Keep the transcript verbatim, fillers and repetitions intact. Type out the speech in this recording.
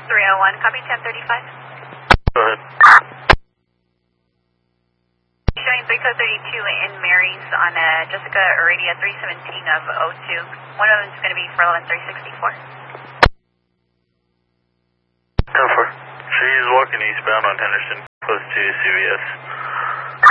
three oh one, copy ten thirty-five. Go ahead. Showing three code thirty-two in Mary's on uh, Jessica Aradia three seventeen of oh two. One of them is going to be for eleven three sixty-four. ten four. She's walking eastbound on Henderson, close to C V S.